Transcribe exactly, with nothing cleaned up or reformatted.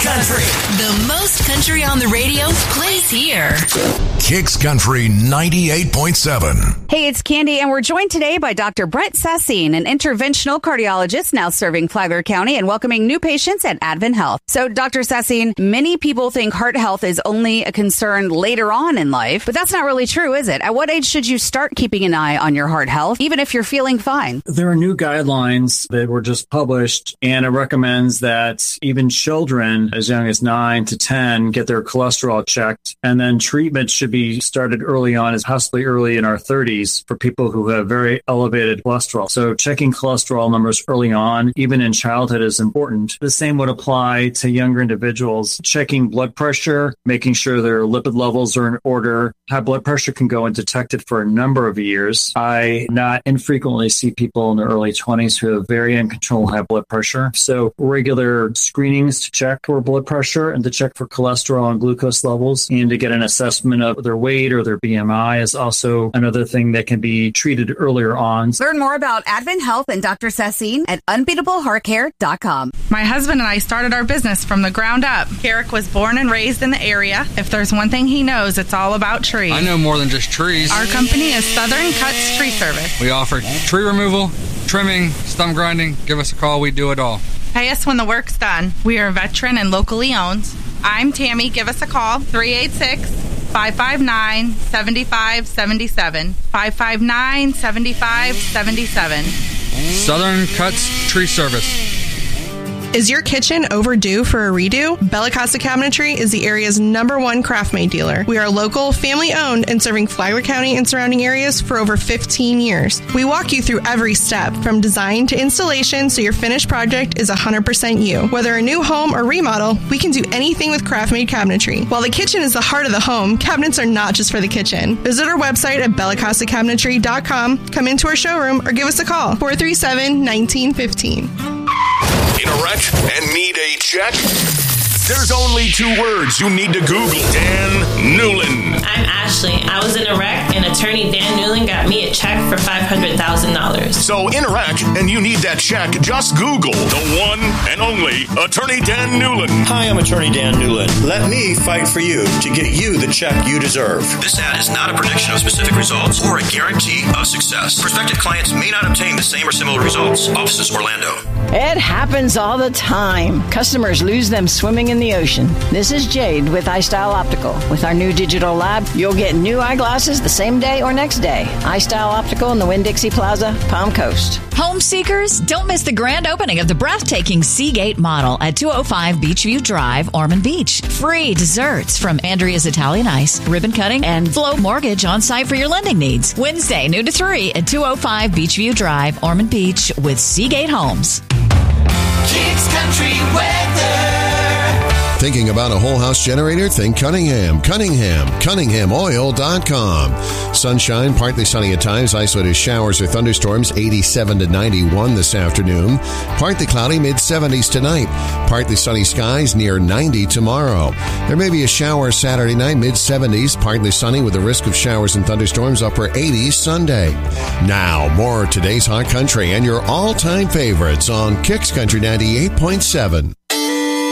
Country. The most country on the radio plays here. Kicks Country ninety-eight point seven. Hey, it's Candy, and we're joined today by Doctor Brett Sassine, an interventional cardiologist now serving Flagler County and welcoming new patients at Advent Health. So, Doctor Sassine, many people think heart health is only a concern later on in life, but that's not really true, is it? At what age should you start keeping an eye on your heart health, even if you're feeling fine? There are new guidelines that were just published, and it recommends that even children as young as nine to ten get their cholesterol checked, and then treatment should be started early on, as possibly early in our thirties, for people who have very elevated cholesterol. So checking cholesterol numbers early on, even in childhood, is important. The same would apply to younger individuals. Checking blood pressure, making sure their lipid levels are in order. High blood pressure can go undetected for a number of years. I not infrequently see people in their early twenties who have very uncontrolled high blood pressure. So regular screenings to check for blood pressure and to check for cholesterol and glucose levels, and to get an assessment of their weight or their B M I is also another thing that can be treated earlier on. Learn more about Advent Health and Doctor Sassine at unbeatable heart care dot com. My husband and I started our business from the ground up. Eric was born and raised in the area. If there's one thing he knows, it's all about trees. I know more than just trees. Our company is Southern Cuts Tree Service. We offer tree removal, trimming, stump grinding. Give us a call. We do it all. Pay us when the work's done. We are a veteran and locally owned. I'm Tammy. Give us a call, three eight six, five five nine, seven five seven seven, five five nine, seven five seven seven. Southern Cuts Tree Service. Is your kitchen overdue for a redo? Bella Costa Cabinetry is the area's number one craft-made dealer. We are local, family-owned, and serving Flagler County and surrounding areas for over fifteen years. We walk you through every step, from design to installation, so your finished project is one hundred percent you. Whether a new home or remodel, we can do anything with craft-made cabinetry. While the kitchen is the heart of the home, cabinets are not just for the kitchen. Visit our website at bella costa cabinetry dot com, come into our showroom, or give us a call, four three seven, one nine one five. In a wreck and need a check? There's only two words you need to Google. Dan Newlin. I'm Ashley. I was in a wreck, and attorney Dan Newlin got me a check for five hundred thousand dollars. So in a wreck and you need that check, just Google the one and only attorney Dan Newlin. Hi, I'm attorney Dan Newlin. Let me fight for you to get you the check you deserve. This ad is not a prediction of specific results or a guarantee of success. Prospective clients may not obtain the same or similar results. Offices Orlando. It happens all the time. Customers lose them swimming in the ocean. This is Jade with iStyle Optical. With our new digital lab, you'll get new eyeglasses the same day or next day. iStyle Optical in the Winn-Dixie Plaza, Palm Coast. Home seekers, don't miss the grand opening of the breathtaking Seagate model at two oh five Beachview Drive, Ormond Beach. Free desserts from Andrea's Italian Ice, ribbon cutting, and Flow Mortgage on site for your lending needs. Wednesday, noon to three at two oh five Beachview Drive, Ormond Beach with Seagate Homes. Kicks Country Weather. Thinking about a whole house generator? Think Cunningham. Cunningham. Cunningham Oil dot com. Sunshine, partly sunny at times. Isolated showers or thunderstorms. eighty-seven to ninety-one this afternoon. Partly cloudy, mid seventies tonight. Partly sunny skies, near ninety tomorrow. There may be a shower Saturday night, mid seventies. Partly sunny with a risk of showers and thunderstorms, upper eighties Sunday. Now, more of today's hot country and your all-time favorites on Kicks Country ninety-eight point seven.